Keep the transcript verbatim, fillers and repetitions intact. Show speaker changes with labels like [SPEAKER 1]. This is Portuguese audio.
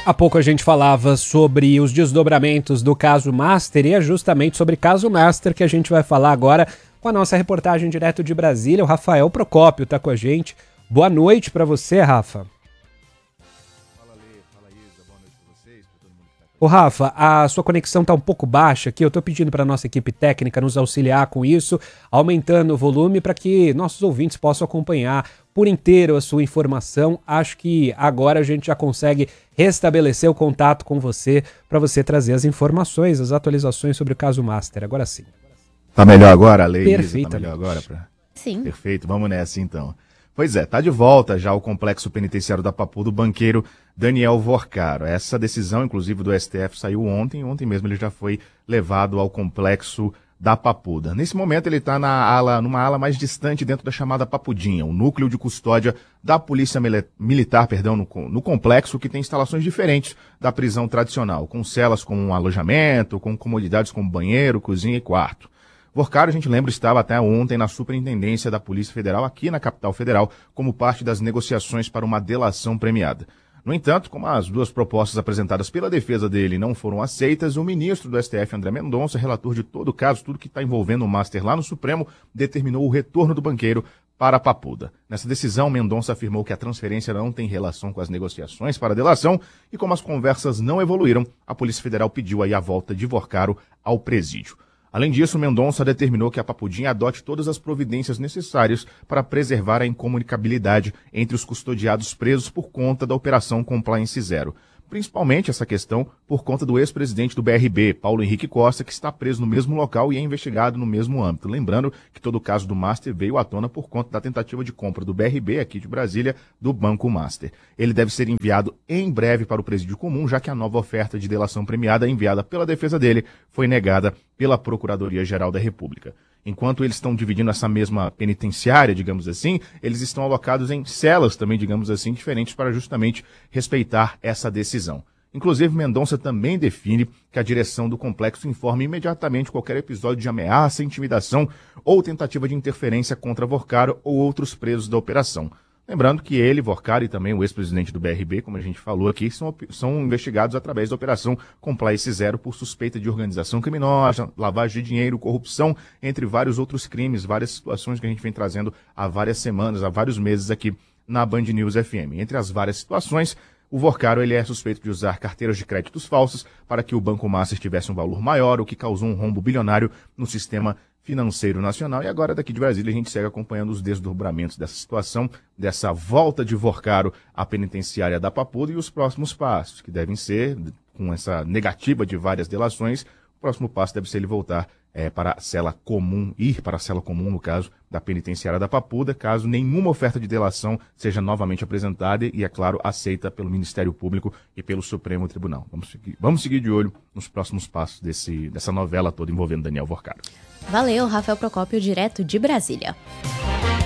[SPEAKER 1] Há pouco a gente falava sobre os desdobramentos do caso Master e é justamente sobre caso Master que a gente vai falar agora com a nossa reportagem direto de Brasília. O Rafael Procópio está com a gente. Boa noite para você, Rafa.
[SPEAKER 2] Fala, Lê. Fala, Isa. Boa noite para vocês, para todo mundo que tá aqui.
[SPEAKER 1] Ô, Rafa, a sua conexão está um pouco baixa aqui. Eu estou pedindo para a nossa equipe técnica nos auxiliar com isso, aumentando o volume para que nossos ouvintes possam acompanhar por inteiro a sua informação. Acho que agora a gente já consegue restabelecer o contato com você para você trazer as informações, as atualizações sobre o caso Master. Agora sim.
[SPEAKER 2] Tá melhor agora, Lê?
[SPEAKER 1] Perfeito.
[SPEAKER 2] Tá melhor agora? Pra...
[SPEAKER 3] Sim.
[SPEAKER 2] Perfeito, vamos nessa então. Pois é, tá de volta já o complexo penitenciário da Papuda do banqueiro Daniel Vorcaro. Essa decisão, inclusive, do S T F saiu ontem. Ontem mesmo ele já foi levado ao complexo da Papuda. Nesse momento ele está na ala, numa ala mais distante dentro da chamada Papudinha, o núcleo de custódia da Polícia Militar, perdão, no, no complexo, que tem instalações diferentes da prisão tradicional, com celas com um alojamento, com comodidades como banheiro, cozinha e quarto. Vorcaro, a gente lembra, estava até ontem na superintendência da Polícia Federal, aqui na capital federal, como parte das negociações para uma delação premiada. No entanto, como as duas propostas apresentadas pela defesa dele não foram aceitas, o ministro do S T F, André Mendonça, relator de todo o caso, tudo que está envolvendo o Master lá no Supremo, determinou o retorno do banqueiro para a Papuda. Nessa decisão, Mendonça afirmou que a transferência não tem relação com as negociações para a delação e como as conversas não evoluíram, a Polícia Federal pediu aí a volta de Vorcaro ao presídio. Além disso, Mendonça determinou que a Papudinha adote todas as providências necessárias para preservar a incomunicabilidade entre os custodiados presos por conta da Operação Compliance Zero. Principalmente essa questão por conta do ex-presidente do B R B, Paulo Henrique Costa, que está preso no mesmo local e é investigado no mesmo âmbito. Lembrando que todo o caso do Master veio à tona por conta da tentativa de compra do B R B, aqui de Brasília, do Banco Master. Ele deve ser enviado em breve para o presídio comum, já que a nova oferta de delação premiada enviada pela defesa dele foi negada pela Procuradoria-Geral da República. Enquanto eles estão dividindo essa mesma penitenciária, digamos assim, eles estão alocados em celas também, digamos assim, diferentes para justamente respeitar essa decisão. Inclusive, Mendonça também define que a direção do complexo informe imediatamente qualquer episódio de ameaça, intimidação ou tentativa de interferência contra Vorcaro ou outros presos da operação. Lembrando que ele, Vorcaro e também o ex-presidente do B R B, como a gente falou aqui, são, são investigados através da Operação Compliance Zero por suspeita de organização criminosa, lavagem de dinheiro, corrupção, entre vários outros crimes, várias situações que a gente vem trazendo há várias semanas, há vários meses aqui na Band News F M. Entre as várias situações, o Vorcaro ele é suspeito de usar carteiras de créditos falsas para que o Banco Master tivesse um valor maior, o que causou um rombo bilionário no sistema financeiro nacional. E agora, daqui de Brasília, a gente segue acompanhando os desdobramentos dessa situação, dessa volta de Vorcaro à penitenciária da Papuda e os próximos passos, que devem ser, com essa negativa de várias delações, o próximo passo deve ser ele voltar é, para a cela comum, ir para a cela comum, no caso, da penitenciária da Papuda, caso nenhuma oferta de delação seja novamente apresentada e, é claro, aceita pelo Ministério Público e pelo Supremo Tribunal. Vamos seguir, vamos seguir de olho nos próximos passos desse, dessa novela toda envolvendo Daniel Vorcaro.
[SPEAKER 3] Valeu, Rafael Procópio, direto de Brasília.